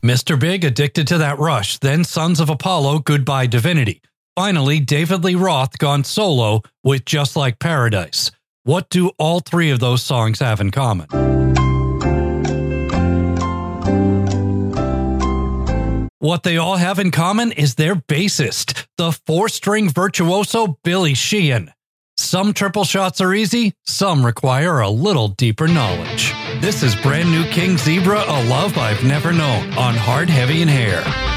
Mr. Big, Addicted to That Rush, then Sons of Apollo, Goodbye Divinity. Finally, David Lee Roth gone solo with Just Like Paradise. What do all three of those songs have in common? What they all have in common is their bassist, the four-string virtuoso Billy Sheehan. Some triple shots are easy, some require a little deeper knowledge. This is brand new King Zebra, A Love I've Never Known on Hard, Heavy, and Hair.